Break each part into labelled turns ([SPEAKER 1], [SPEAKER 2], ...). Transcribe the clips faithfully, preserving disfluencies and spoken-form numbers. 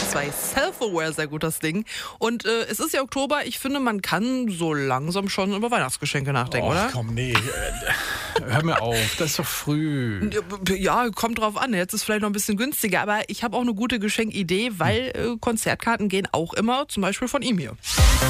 [SPEAKER 1] eins zwei. Self-Aware, sehr gut das Ding. Und äh, es ist ja Oktober, ich finde, man kann so langsam schon über Weihnachtsgeschenke nachdenken,
[SPEAKER 2] Och,
[SPEAKER 1] oder?
[SPEAKER 2] komm, nee. Hör mir auf, das ist doch früh.
[SPEAKER 1] Ja, kommt drauf an. Jetzt ist vielleicht noch ein bisschen günstiger, aber ich habe auch eine gute Geschenkidee, weil äh, Konzertkarten gehen auch immer, zum Beispiel von ihm hier.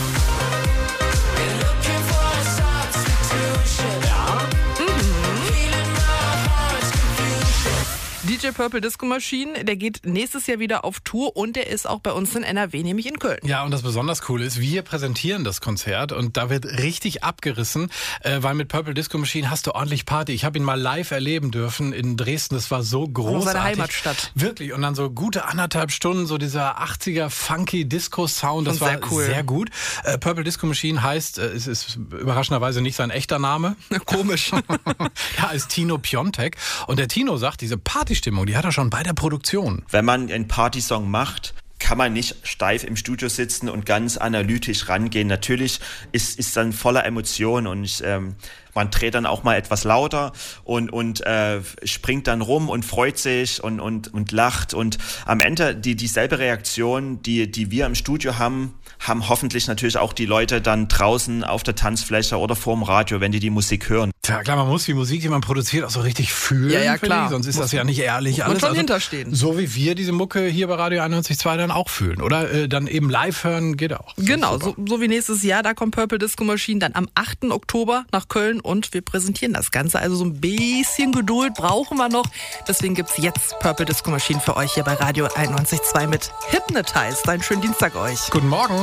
[SPEAKER 1] D J Purple Disco Machine, der geht nächstes Jahr wieder auf Tour und der ist auch bei uns in N R W, nämlich in Köln.
[SPEAKER 2] Ja, und das besonders cool ist, wir präsentieren das Konzert und da wird richtig abgerissen, äh, weil mit Purple Disco Machine hast du ordentlich Party. Ich habe ihn mal live erleben dürfen in Dresden, das war so großartig.
[SPEAKER 1] Seine Heimatstadt.
[SPEAKER 2] Wirklich, und dann so gute anderthalb Stunden, so dieser achtziger funky Disco-Sound, das war
[SPEAKER 1] sehr cool.
[SPEAKER 2] sehr gut. Äh, Purple Disco Machine heißt, äh, es ist überraschenderweise nicht sein echter Name.
[SPEAKER 1] Komisch.
[SPEAKER 2] Er heißt Tino Piontek und der Tino sagt, diese Partystimmung, die hat er schon bei der Produktion.
[SPEAKER 3] Wenn man einen Partysong macht, kann man nicht steif im Studio sitzen und ganz analytisch rangehen. Natürlich ist ist dann voller Emotionen und ähm, man dreht dann auch mal etwas lauter und und äh, springt dann rum und freut sich und und und lacht und am Ende die dieselbe Reaktion, die die wir im Studio haben, haben hoffentlich natürlich auch die Leute dann draußen auf der Tanzfläche oder vorm Radio, wenn die die Musik hören.
[SPEAKER 2] Tja, klar, man muss die Musik, die man produziert, auch so richtig fühlen.
[SPEAKER 1] Ja, ja, klar.
[SPEAKER 2] Ich, sonst ist
[SPEAKER 1] muss,
[SPEAKER 2] das ja nicht ehrlich
[SPEAKER 1] muss
[SPEAKER 2] alles.
[SPEAKER 1] Man schon
[SPEAKER 2] also,
[SPEAKER 1] hinterstehen.
[SPEAKER 2] So wie wir diese Mucke hier bei Radio einundneunzig Komma zwei dann auch fühlen, oder? Äh, dann eben live hören geht auch.
[SPEAKER 1] Genau, so, so wie nächstes Jahr, da kommt Purple Disco Machine dann am achten Oktober nach Köln und wir präsentieren das Ganze. Also so ein bisschen Geduld brauchen wir noch. Deswegen gibt's jetzt Purple Disco Machine für euch hier bei Radio einundneunzig Komma zwei mit Hypnotized. Einen schönen Dienstag euch.
[SPEAKER 2] Guten Morgen.